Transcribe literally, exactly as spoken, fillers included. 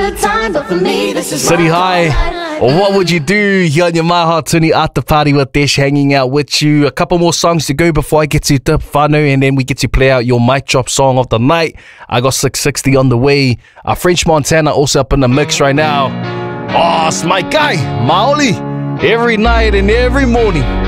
good time, but for me, this is City High. Or what would you do here on your My Heart twenty after party with Desh hanging out with you? A couple more songs to go before I get to the whānau, and then we get to play out your mic drop song of the night. I got six sixty on the way. Uh, French Montana also up in the mix right now. Oh, it's my guy, Maoli. Every night and every morning.